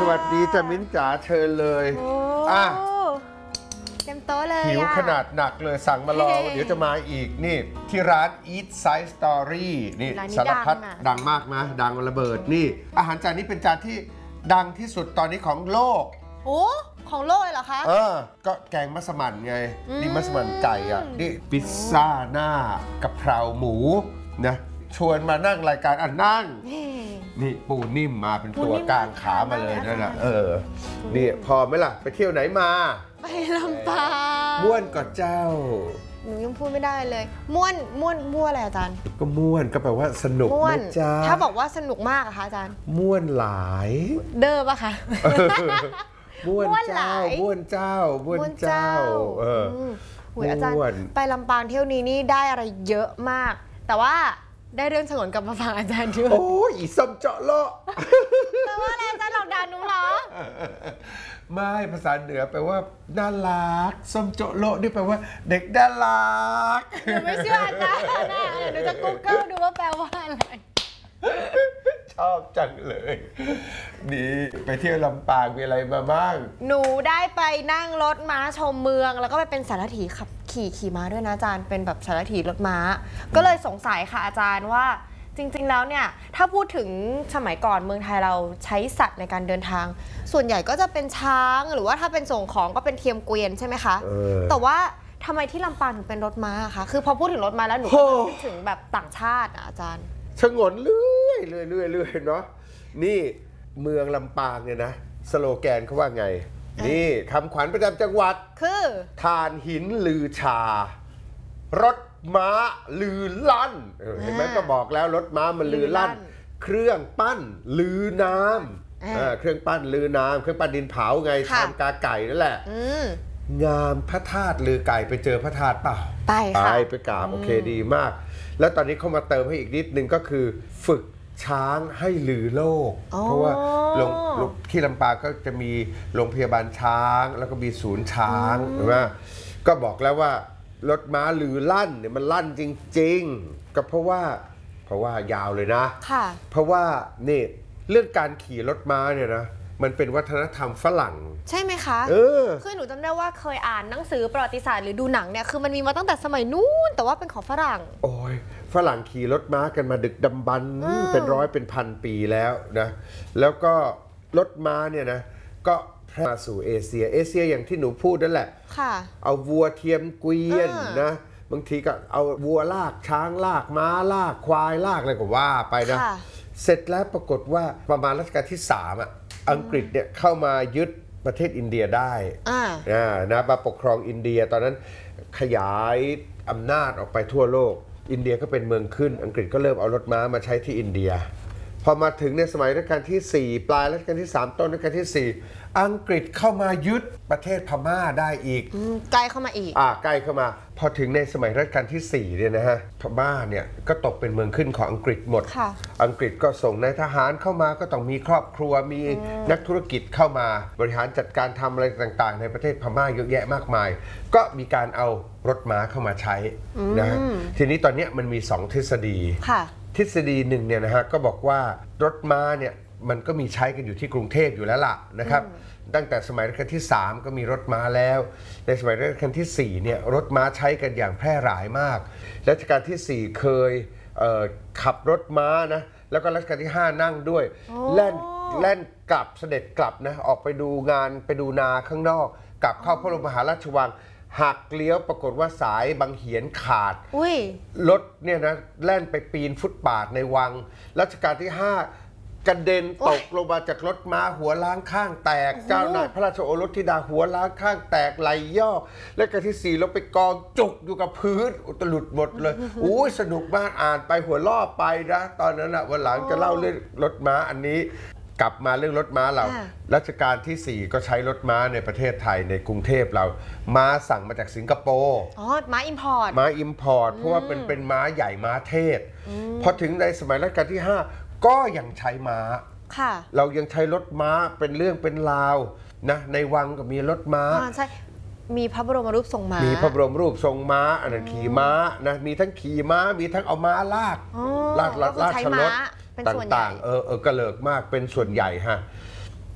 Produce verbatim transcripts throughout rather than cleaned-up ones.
วัสดีจ้ามิ้นจ๋าเชิญเลยอ่ะเต็มโต๊ะเลยหิวขนาดหนักเลยสั่งมารอเดี๋ยวจะมาอีกนี่ที่ร้าน Eat Side Story นี่สารพัดดังมากนะดังระเบิดนี่อาหารจานนี้เป็นจานที่ดังที่สุดตอนนี้ของโลกโอ้ของโลกเลยเหรอคะเออก็แกงมัสมั่นไงนี่มัสมั่นไก่อ่ะนี่พิซซ่าหน้ากะเพราหมูนะชวนมานั่งรายการอ่ะนั่งนี่ปูนิ่มมาเป็นตัวกลางขามาเลยนั่นแหละเออนี่พอไหมล่ะไปเที่ยวไหนมาไปลำปางม่วนก่อนเจ้าหนูยังพูดไม่ได้เลยม่วนม่วนม่วนอะไรอาจารย์ก็ม่วนก็แปลว่าสนุกนะจ๊ะถ้าบอกว่าสนุกมากอะคะอาจารย์ม่วนหลายเด้อปะคะม่วนเจ้าม่วนเจ้าม่วนเจ้าเออหุยอาจารย์ไปลำปางเที่ยวนี้นี่ได้อะไรเยอะมากแต่ว่าได้เรื่องฉงนกลับมาฟังอาจารย์ด้วยโอ้ยอีส้มเจาะโลแปลว่าอะไรอาจารย์หลอกด่าหนูเหรอไม่ภาษาเหนือแปลว่าน่ารักส้มโจโลนี่แปลว่าเด็กน่ารักหนูไม่เชื่ออาจารย์นะหนูจะกูเกิลดูว่าแปลว่าอะไรชอบจังเลยนี่ไปเที่ยวลำปางมีอะไรมาบ้างหนูได้ไปนั่งรถม้าชมเมืองแล้วก็ไปเป็นสารถีขับขี่ขี่ม้าด้วยนะอาจารย์เป็นแบบสารถีรถม้าก็เลยสงสัยค่ะอาจารย์ว่าจริงๆแล้วเนี่ยถ้าพูดถึงสมัยก่อนเมืองไทยเราใช้สัตว์ในการเดินทางส่วนใหญ่ก็จะเป็นช้างหรือว่าถ้าเป็นส่งของก็เป็นเทียมเกวียนใช่ไหมคะแต่ว่าทำไมที่ลำปางถึงเป็นรถม้าคะคือพอพูดถึงรถม้าแล้วหนูก็นึกถึงแบบต่างชาติอาจารย์ชงนเรื่อยเรื่อยเรื่อยเรื่อยเนาะนี่เมืองลำปางเนี่ยนะสโลแกนเขาว่าไงนี่คำขวัญประจำจังหวัดคือถ่านหินลือชารถม้าลือลั่นเห็นไหมก็บอกแล้วรถม้ามันลือลั่นเครื่องปั้นลือน้ำเครื่องปั้นลือน้ำเครื่องปั้นดินเผาไงชามกาไก่นั่นแหละงามพระธาตุลือไก่ไปเจอพระธาตุเปล่าไปไปไปกราบโอเคดีมากแล้วตอนนี้เขามาเติมให้อีกนิดนึงก็คือฝึกช้างให้ลือโลกเพราะว่าที่ลำปางก็จะมีโรงพยาบาลช้างแล้วก็มีศูนย์ช้างใช่ไหมก็บอกแล้วว่ารถม้าลือลั่นเนี่ยมันลั่นจริงๆก็เพราะว่าเพราะว่ายาวเลยนะค่ะเพราะว่านี่เรื่องการขี่รถม้าเนี่ยนะมันเป็นวัฒนธรรมฝรั่งใช่ไหมคะเออคือหนูจำได้ว่าเคยอ่านหนังสือประวัติศาสตร์หรือดูหนังเนี่ยคือมันมีมาตั้งแต่สมัยนู้นแต่ว่าเป็นของฝรั่งโอ้ยฝรั่งขี่รถม้ากันมาดึกดำบรรพ์เป็นร้อยเป็นพันปีแล้วนะแล้วก็รถม้าเนี่ยนะก็แพร่มาสู่เอเชียเอเชียอย่างที่หนูพูดนั่นแหละเอาวัวเทียมเกวียนนะบางทีก็เอาวัวลากช้างลากม้าลากควายลากอะไรก็ว่าไปนะเสร็จแล้วปรากฏว่าประมาณรัชกาลที่สามอ่ะอังกฤษเนี่ยเข้ามายึดประเทศอินเดียได้นะมาปกครองอินเดียตอนนั้นขยายอำนาจออกไปทั่วโลกอินเดียก็เป็นเมืองขึ้นอังกฤษก็เริ่มเอารถม้ามาใช้ที่อินเดียพอมาถึงในสมัยรัชกาลที่สี่ปลายรัชกาลที่สามต้นรัชกาลที่สี่อังกฤษเข้ามายึดประเทศพม่าได้อีกใกล้เข้ามาอีกอ่าใกล้เข้ามาพอถึงในสมัยรัชกาลที่สี่เนี่ยนะฮะพม่าเนี่ยก็ตกเป็นเมืองขึ้นของอังกฤษหมดอังกฤษก็ส่งนายทหารเข้ามาก็ต้องมีครอบครัวมีนักธุรกิจเข้ามาบริหารจัดการทำอะไรต่างๆในประเทศพม่าเยอะแยะมากมายก็มีการเอารถม้าเข้ามาใช้นะฮะทีนี้ตอนนี้มันมีสองทฤษฎีทฤษฎีหนึ่งเนี่ยนะฮะก็บอกว่ารถม้าเนี่ยมันก็มีใช้กันอยู่ที่กรุงเทพอยู่แล้วล่ะนะครับตั้งแต่สมัยรัชกาลที่สามก็มีรถม้าแล้วในสมัยรัชกาลที่สี่เนี่ยรถม้าใช้กันอย่างแพร่หลายมากรัชกาลที่สี่เคยขับรถม้านะแล้วก็รัชกาลที่ห้านั่งด้วยแล่นแล่นกลับเสด็จกลับนะออกไปดูงานไปดูนาข้างนอกกลับเข้าพระบรมมหาราชวังหักเลี้ยวปรากฏว่าสายบางเหียนขาดรถเนี่ยนะแล่นไปปีนฟุตบาทในวังรัชกาลที่ห้ากระเด็นตกลงมาจากรถม้าหัวล้างข้างแตกเจ้านายพระราชโอรสธิดาหัวล้างข้างแตกไหลย่อและกระที่สี่ลงไปกองจุกอยู่กับพื้นอุตลุดหมดเลยอู้สนุกมากอ่านไปหัวล่อไปนะตอนนั้นอะวันหลังจะเล่าเรื่องรถม้าอันนี้กลับมาเรื่องรถม้าเรารัชกาลที่สี่ก็ใช้รถม้าในประเทศไทยในกรุงเทพเราม้าสั่งมาจากสิงคโปร์อ๋อม้าอิมพอร์ตม้าอิมพอร์ตเพราะว่าเป็นเป็นม้าใหญ่ม้าเทศพอถึงในสมัยรัชกาลที่ห้าก็ยังใช้ม้าเรายังใช้รถม้าเป็นเรื่องเป็นราวนะในวังก็มีรถม้าใช่มีพระบรมรูปทรงม้ามีพระบรมรูปทรงม้าอันนั้นขี่ม้านะมีทั้งขี่ม้ามีทั้งเอาม้าลากลากลากลากชลดต่างๆเออเออกระเลิกมากเป็นส่วนใหญ่ฮะ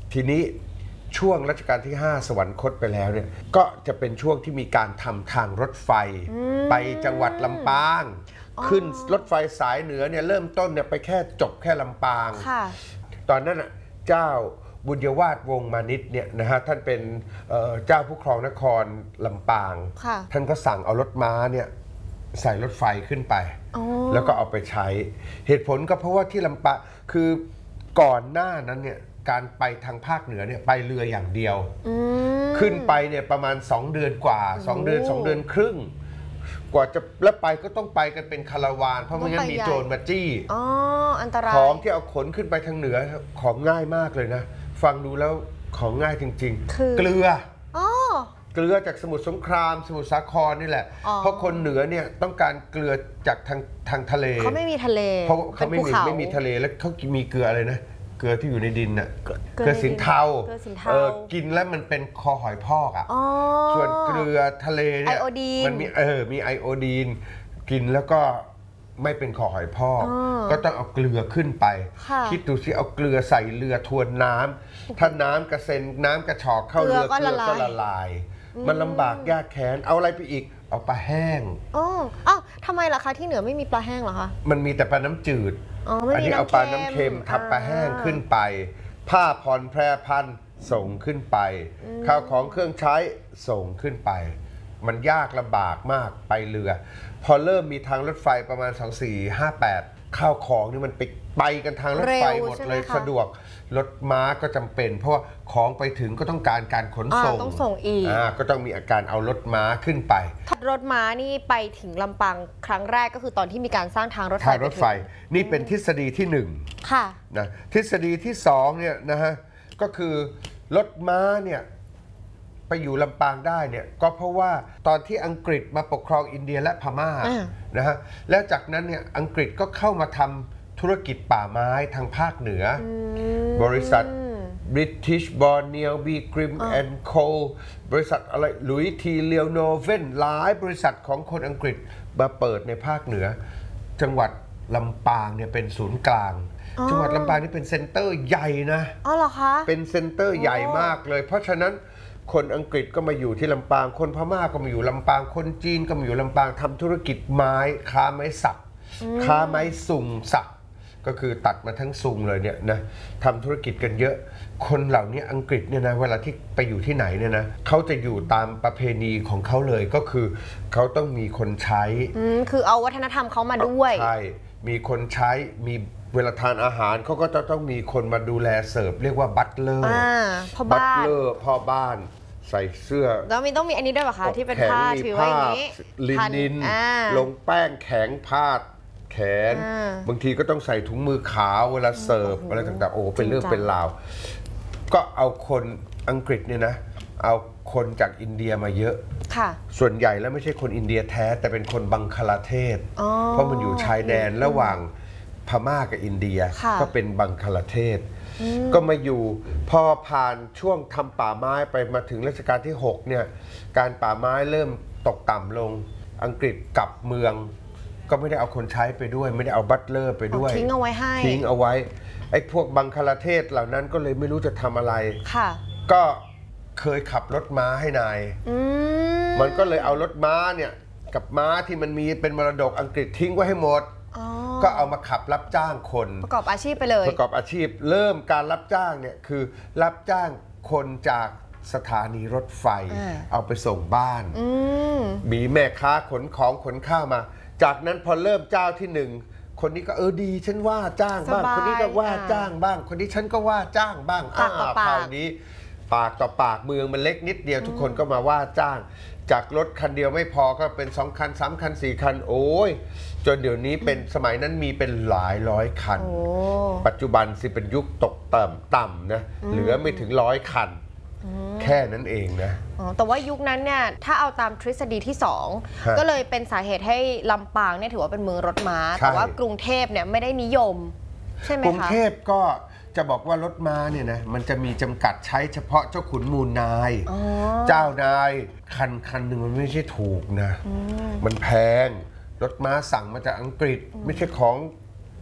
ทีนี้ช่วงรัชกาลที่ห้าสวรรคตไปแล้วเนี่ยก็จะเป็นช่วงที่มีการทำทางรถไฟไปจังหวัดลำปางขึ้นรถไฟสายเหนือเนี่ยเริ่มต้นเนี่ยไปแค่จบแค่ลำปางตอนนั้นอ่ะเจ้าบุญยวาทวงศ์มานิชเนี่ยนะฮะท่านเป็นเจ้าผู้ครองนครลำปางท่านก็สั่งเอารถม้าเนี่ยใส่รถไฟขึ้นไปแล้วก็เอาไปใช้เหตุผลก็เพราะว่าที่ลำปางคือก่อนหน้านั้นเนี่ยการไปทางภาคเหนือเนี่ยไปเรืออย่างเดียวขึ้นไปเนี่ยประมาณสองเดือนกว่าสองเดือนสองเดือนครึ่งกว่าจะแล้วไปก็ต้องไปกันเป็นคาราวานเพราะไม่งั้นมีโจรมาจี้อ๋ออันตรายของที่เอาขนขึ้นไปทางเหนือของง่ายมากเลยนะฟังดูแล้วของง่ายจริงๆเกลือเกลือจากสมุทรสงครามสมุทรสาครนี่แหละเพราะคนเหนือเนี่ยต้องการเกลือจากทางทางทะเลเขาไม่มีทะเลเพราะเขาไม่มีไม่มีทะเลแล้วเขามีเกลืออะไรนะเกลือที่อยู่ในดินน่ะเกลือสินเทาเออกินแล้วมันเป็นคอหอยพอกอ่ะส่วนเกลือทะเลเนี่ยมันมีเออมีไอโอดีนกินแล้วก็ไม่เป็นคอหอยพอกก็ต้องเอาเกลือขึ้นไปคิดดูสิเอาเกลือใส่เรือทวนน้ำถ้าน้ำกระเซ็นน้ำกระชอกเข้าเรือเกลือก็ละลายมันลำบากยากแค้นเอาอะไรไปอีกเอาปลาแห้งอ๋ออ้าวทำไมล่ะคะที่เหนือไม่มีปลาแห้งเหรอคะมันมีแต่ปลาน้ำจืดอันนี้เอาปลาน้ำเค็มทับปลาแห้งขึ้นไปผ้าผ่อนแพรพันส่งขึ้นไปข้าวของเครื่องใช้ส่งขึ้นไปมันยากลำบากมากไปเรือพอเริ่มมีทางรถไฟประมาณสองสี่ห้าแปดข้าวของนี่มันไปไปกันทางรถไฟหมดเลยสะดวกรถม้าก็จำเป็นเพราะว่าของไปถึงก็ต้องการการขนส่งต้องส่งอีกก็ต้องมีอาการเอารถม้าขึ้นไปรถม้านี่ไปถึงลำปางครั้งแรกก็คือตอนที่มีการสร้างทางรถไฟทางรถไฟนี่เป็นทฤษฎีที่หนึ่งค่ะนะทฤษฎีที่สองเนี่ยนะฮะก็คือรถม้าเนี่ยไปอยู่ลำปางได้เนี่ยก็เพราะว่าตอนที่อังกฤษมาปกครองอินเดียและพม่านะฮะแล้วจากนั้นเนี่ยอังกฤษก็เข้ามาทำธุรกิจป่าไม้ทางภาคเหนือบริษัท British Borneo B Grim and Co บริษัทอะไรหลุยทีเลียวโนเวนหลายบริษัทของคนอังกฤษมาเปิดในภาคเหนือจังหวัดลำปางเนี่ยเป็นศูนย์กลางจังหวัดลำปางนี่เป็นเซ็นเตอร์ใหญ่นะอ๋อเหรอคะเป็นเซ็นเตอร์ใหญ่มากเลยเพราะฉะนั้นคนอังกฤษก็มาอยู่ที่ลำปางคนพม่าก็มาอยู่ลำปางคนจีนก็มาอยู่ลำปางทำธุรกิจไม้ค้าไม้สักค้าไม้สุงสักก็คือตัดมาทั้งซุงเลยเนี่ยนะทำธุรกิจกันเยอะคนเหล่านี้อังกฤษเนี่ยนะเวลาที่ไปอยู่ที่ไหนเนี่ยนะเขาจะอยู่ตามประเพณีของเขาเลยก็คือเขาต้องมีคนใช้คือเอาวัฒนธรรมเขามาด้วยใช่มีคนใช้มีเวลาทานอาหารเขาก็จะต้องมีคนมาดูแลเสิร์ฟเรียกว่าบัตเลอร์บัตเลอร์พ่อบ้านใส่เสื้อแล้วมีต้องมีอันนี้ด้วยป่ะคะที่เป็นผ้าถือไว้อย่างนี้ลินินลงแป้งแข็งผ้าแขนบางทีก็ต้องใส่ถุงมือขาวเวลาเสิร์ฟอะไรต่างๆโอ้เป็นเรื่องเป็นราวก็เอาคนอังกฤษเนี่ยนะเอาคนจากอินเดียมาเยอะส่วนใหญ่แล้วไม่ใช่คนอินเดียแท้แต่เป็นคนบังคลาเทศเพราะมันอยู่ชายแดนระหว่างพม่ากับอินเดียก็เป็นบังคลาเทศก็มาอยู่พอผ่านช่วงทำป่าไม้ไปมาถึงรัชกาลที่หกเนี่ยการป่าไม้เริ่มตกต่ำลงอังกฤษกลับเมืองก็ไม่ได้เอาคนใช้ไปด้วยไม่ได้เอาบัตเลอร์ไปด้วยทิ้งเอาไว้ให้ทิ้งเอาไว้ไอ้พวกบังคลาเทศเหล่านั้นก็เลยไม่รู้จะทำอะไรค่ะก็เคยขับรถม้าให้นายมันก็เลยเอารถม้าเนี่ยกับม้าที่มันมีเป็นมรดกอังกฤษทิ้งไว้ให้หมดก็เอามาขับรับจ้างคนประกอบอาชีพไปเลยประกอบอาชีพเริ่มการรับจ้างเนี่ยคือรับจ้างคนจากสถานีรถไฟเอาไปส่งบ้านมีแม่ค้าขนของขนข้าวมาจากนั้นพอเริ่มเจ้าที่หนึ่งคนนี้ก็เออดีฉันว่าจ้างบ้างคนนี้ก็ว่าจ้างบ้างคนนี้ฉันก็ว่าจ้างบ้างอ้าวคราวนี้ปากต่อปากเมืองมันเล็กนิดเดียวทุกคนก็มาว่าจ้างจากรถคันเดียวไม่พอก็เป็นสองคันสามคันสี่คันโอ้ยจนเดี๋ยวนี้เป็นสมัยนั้นมีเป็นหลายร้อยคันปัจจุบันสิเป็นยุคตกต่ำต่ำนะเหลือไม่ถึงร้อยคันแค่นั้นเองนะแต่ว่ายุคนั้นเนี่ยถ้าเอาตามทฤษฎีที่สองก็เลยเป็นสาเหตุให้ลำปางเนี่ยถือว่าเป็นเมืองรถม้าแต่ว่ากรุงเทพเนี่ยไม่ได้นิยมใช่ไหมคะกรุงเทพก็จะบอกว่ารถม้าเนี่ยนะมันจะมีจำกัดใช้เฉพาะเจ้าขุนมูลนายเจ้านายคันคันหนึ่งมันไม่ใช่ถูกนะมันแพงรถม้าสั่งมาจากอังกฤษไม่ใช่ของ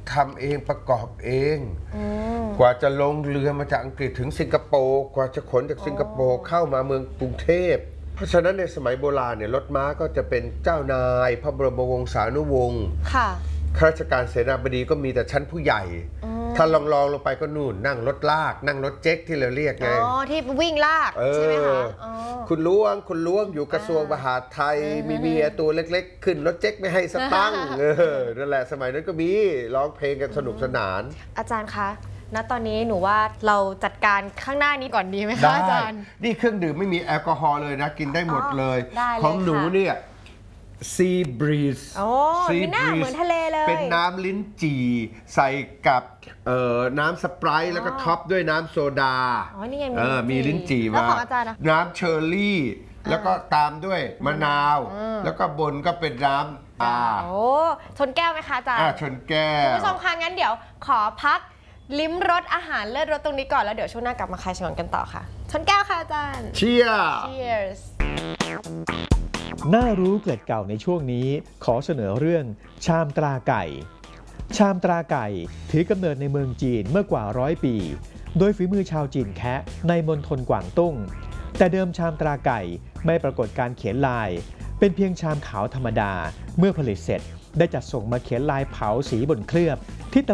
ทำเองประกอบเองกว่าจะลงเรือมาจากอังกฤษถึงสิงคโปร์กว่าจะขนจากสิงคโปร์เข้ามาเมืองกรุงเทพเพราะฉะนั้นในสมัยโบราณเนี่ยรถม้าก็จะเป็นเจ้านายพระบรมวงศานุวงศ์ค่ะข้าราชการเสนาบดีก็มีแต่ชั้นผู้ใหญ่ถ้าลองลองลงไปก็นู่นนั่งรถลากนั่งรถเจ๊กที่เราเรียกไงอ๋อที่วิ่งลากใช่ไหมคะคุณล้วงคุณล้วงอยู่กระทรวงมหาดไทยมีเมียตัวเล็กๆขึ้นรถเจ๊กไม่ให้สตังค์เออนั่นแหละสมัยนั้นก็มีร้องเพลงกันสนุกสนานอาจารย์คะณตอนนี้หนูว่าเราจัดการข้างหน้านี้ก่อนดีไหมคะอาจารย์นี่เครื่องดื่มไม่มีแอลกอฮอล์เลยนะกินได้หมดเลยของหนูเนี่ยซีบรีสโอ้มีหน้าเหมือนทะเลเลยเป็นน้ำลิ้นจี่ใส่กับน้ำสไปร์แล้วก็ท็อปด้วยน้ำโซดาอ๋อนี่ไงมีลิ้นจี่มาน้ำเชอร์รี่แล้วก็ตามด้วยมะนาวแล้วก็บนก็เป็นน้ำอ่าโอ้ชนแก้วไหมคะอาจารย์ชนแก้วคุณผู้ชมคะงั้นเดี๋ยวขอพักลิ้มรสอาหารเลิศรสตรงนี้ก่อนแล้วเดี๋ยวช่วงหน้ากลับมาคลายฉงนกันต่อค่ะชนแก้วค่ะอาจารย์ Cheers Cheers น่ารู้เกล็ดเก่าในช่วงนี้ขอเสนอเรื่องชามตราไก่ชามตราไก่ถือกำเนิดในเมืองจีนเมื่อกว่าร้อยปีโดยฝีมือชาวจีนแคะในมณฑลกวางตุ้งแต่เดิมชามตราไก่ไม่ปรากฏการเขียนลายเป็นเพียงชามขาวธรรมดาเมื่อผลิตเสร็จได้จัดส่งมาเขียนลายเผาสีบนเคลือบ